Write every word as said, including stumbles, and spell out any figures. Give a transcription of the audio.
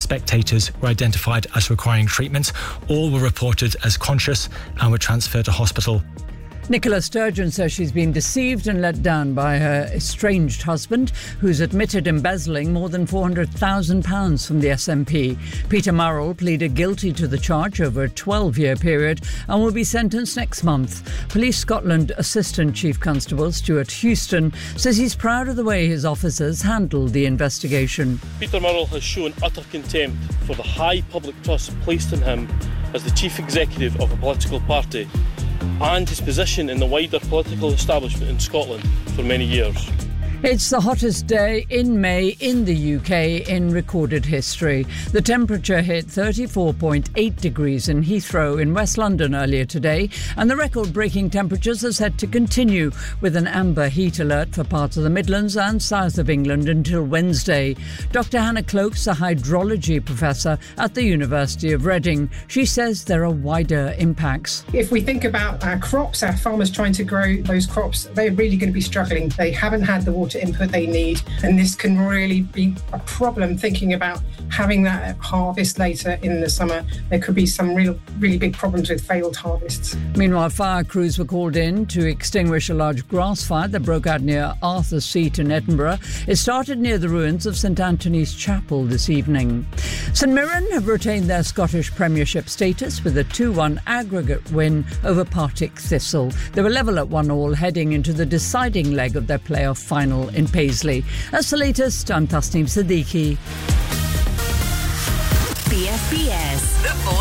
spectators were identified as requiring treatment. All were reported as conscious and were transferred to hospital. Nicola Sturgeon says she's been deceived and let down by her estranged husband, who's admitted embezzling more than four hundred thousand pounds from the S N P. Peter Murrell pleaded guilty to the charge over a twelve-year period and will be sentenced next month. Police Scotland Assistant Chief Constable Stuart Houston says he's proud of the way his officers handled the investigation. Peter Murrell has shown utter contempt for the high public trust placed in him as the chief executive of a political party and his position in the wider political establishment in Scotland for many years. It's the hottest day in May in the U K in recorded history. The temperature hit thirty-four point eight degrees in Heathrow in West London earlier today, and the record-breaking temperatures are set to continue with an amber heat alert for parts of the Midlands and south of England until Wednesday. Doctor Hannah Clokes, a hydrology professor at the University of Reading. She says there are wider impacts. If we think about our crops, our farmers trying to grow those crops, they're really going to be struggling. They haven't had the water input they need, and this can really be a problem thinking about having that harvest later in the summer. There could be some real, really big problems with failed harvests. Meanwhile, fire crews were called in to extinguish a large grass fire that broke out near Arthur Seat in Edinburgh. It started near the ruins of St Anthony's Chapel this evening. St Mirren have retained their Scottish Premiership status with a two one aggregate win over Partick Thistle. They were level at one all heading into the deciding leg of their playoff final in Paisley. That's the latest. I'm Tasneem Siddiqui. B F B S. The